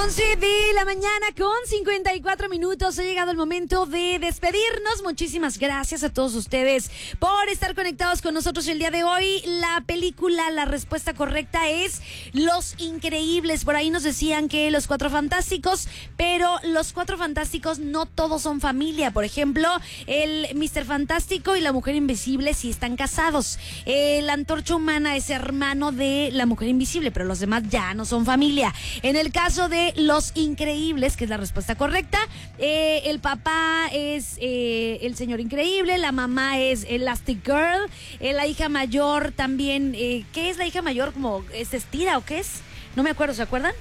11 de la mañana con 54 minutos. Ha llegado el momento de despedirnos. Muchísimas gracias a todos ustedes por estar conectados con nosotros el día de hoy. La película, la respuesta correcta es Los Increíbles. Por ahí nos decían que Los Cuatro Fantásticos, pero Los Cuatro Fantásticos no todos son familia. Por ejemplo, el Mr. Fantástico y la Mujer Invisible sí están casados. La Antorcha Humana es hermano de la Mujer Invisible, pero los demás ya no son familia. En el caso de Los Increíbles, que es la respuesta correcta, el papá es el señor Increíble, la mamá es Elastic Girl, la hija mayor también, ¿qué es la hija mayor? ¿Como se estira o qué es? No me acuerdo, ¿se acuerdan?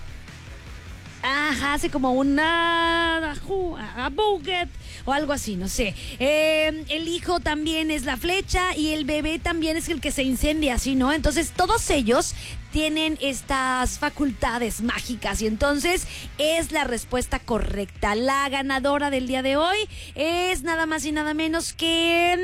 Ajá, hace como una buget o algo así, no sé. El hijo también es la flecha y el bebé también es el que se incendia, así, ¿no? Entonces todos ellos tienen estas facultades mágicas y entonces es la respuesta correcta. La ganadora del día de hoy es nada más y nada menos que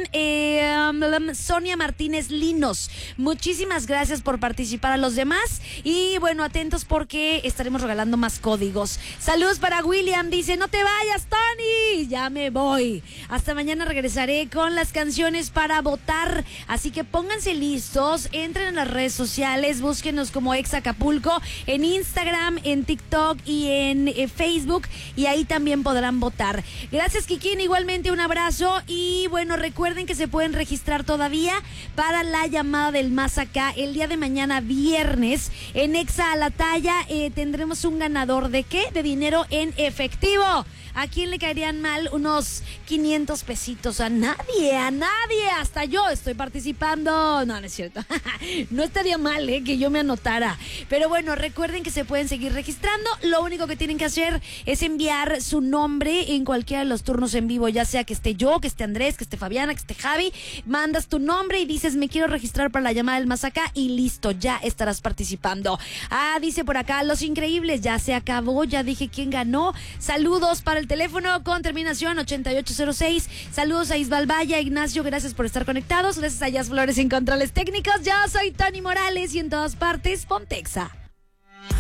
Sonia Martínez Linos. Muchísimas gracias por participar a los demás y bueno, atentos porque estaremos regalando más códigos. Saludos para William, dice: no te vayas, Tony, ya me voy. Hasta mañana regresaré con las canciones para votar, así que pónganse listos, entren a las redes sociales, busquen como Ex Acapulco en Instagram, en TikTok y en Facebook, y ahí también podrán votar. Gracias, Kikín, igualmente un abrazo y bueno, recuerden que se pueden registrar todavía para la llamada del Más Acá el día de mañana viernes en Exa a la Talla. Tendremos un ganador ¿de qué? De dinero en efectivo. ¿A quién le caerían mal unos 500 pesitos? A nadie, hasta yo estoy participando. No, no es cierto. No estaría mal que yo me anotara. Pero bueno, recuerden que se pueden seguir registrando. Lo único que tienen que hacer es enviar su nombre en cualquiera de los turnos en vivo, ya sea que esté yo, que esté Andrés, que esté Fabiana, que esté Javi. Mandas tu nombre y dices: me quiero registrar para la llamada del Más Acá, y listo, ya estarás participando. Dice por acá: Los Increíbles, ya se acabó, ya dije quién ganó. Saludos para el teléfono con terminación 8806. Saludos a Isbal Valla, Ignacio, gracias por estar conectados. Gracias a Jazz Flores en controles técnicos. Yo soy Tony Morales y en todas partes, Pontexa.